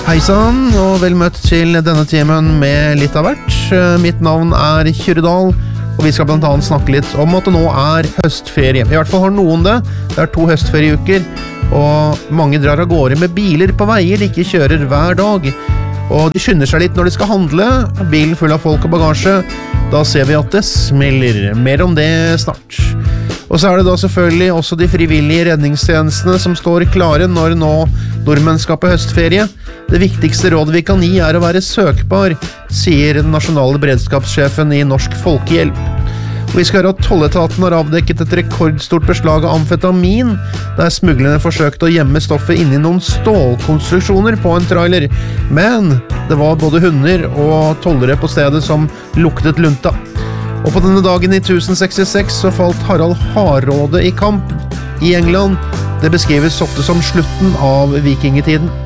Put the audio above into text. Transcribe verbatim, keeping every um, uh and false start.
Hei sann, og vel møtt til denne timen med litt av hvert. Mitt navn er Kyrre, og vi skal blant annet snakke litt om at det nå er høstferie. I hvert fall har noen det. Det er to høstferieuker, og mange drar av gårde med biler på veier de ikke kjører hver dag. Og de skynder seg litt når de skal handle, bilen full av folk og bagasje. Da ser vi at det smeller. Mer om det snart. Og så er det da selvfølgelig også de frivillige redningstjenestene som står klare når nå nordmenn skal på høstferie. Det viktigste rådet vi kan gi er å være søkbar, sier den nasjonale beredskapssjefen i Norsk Folkehjelp. Og vi skal høre at tolletaten har avdekket et rekordstort beslag av amfetamin, der smuglerne forsøkte å gjemme stoffet inni noen stålkonstruksjoner på en trailer. Men det var både hunder og tollere på stedet som luktet lunta. Og på denne dagen i tusen sekstiseks så falt Harald Hardråde i kamp i England. Det beskrives ofte som slutten av vikingetiden.